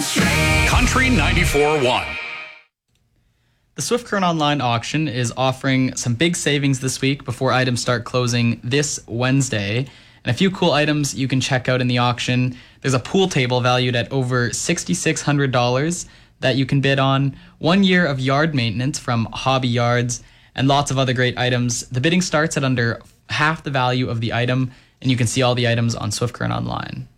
Country 94.1. The Swift Current Online auction is offering some big savings this week before items start closing this Wednesday. And a few cool items you can check out in the auction. There's a pool table valued at over $6,600 that you can bid on, 1 year of yard maintenance from Hobby Yards, and lots of other great items. The bidding starts at under half the value of the item, and you can see all the items on Swift Current Online.